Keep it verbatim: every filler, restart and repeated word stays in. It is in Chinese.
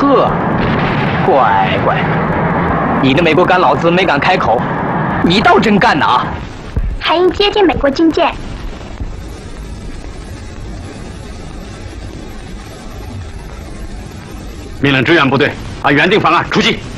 呵，乖乖，你的美国干老子没敢开口，你倒真干呐啊！ 还应接近美国军舰。 命令支援部队按原定方案出击。